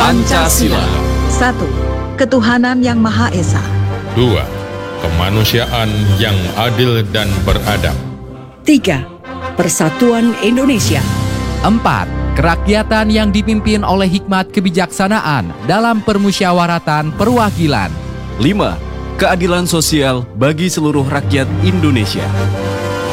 Pancasila. 1. Ketuhanan Yang Maha Esa. 2. Kemanusiaan yang adil dan beradab. 3. Persatuan Indonesia. 4. Kerakyatan yang dipimpin oleh hikmat kebijaksanaan dalam permusyawaratan perwakilan. 5. Keadilan sosial bagi seluruh rakyat Indonesia.